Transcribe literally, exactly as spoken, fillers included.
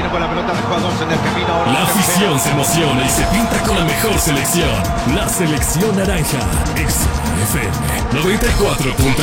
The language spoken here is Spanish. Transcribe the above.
con la pelota, dejó a dos en el camino. Ahora La afición se emociona y se pinta con la mejor selección. La selección naranja. X F M noventa y cuatro punto